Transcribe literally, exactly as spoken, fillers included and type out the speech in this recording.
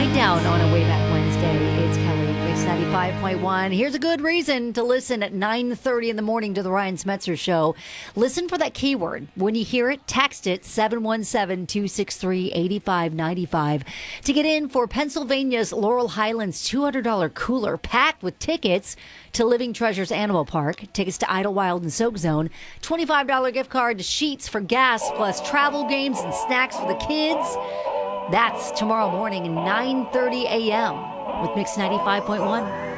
wind down on a Way Back Wednesday. It's Kelly, Mix ninety-five point one. Here's a good reason to listen at nine thirty in the morning to the Ryan Smetzer Show. Listen for that keyword. When you hear it, text it seven one seven, two six three, eight five nine five to get in for Pennsylvania's Laurel Highlands two hundred dollars cooler packed with tickets to Living Treasures Animal Park, tickets to Idlewild and Soak Zone, twenty-five dollars gift card to Sheets for gas, plus travel games and snacks for the kids. That's tomorrow morning, nine thirty a.m. with Mix ninety-five point one.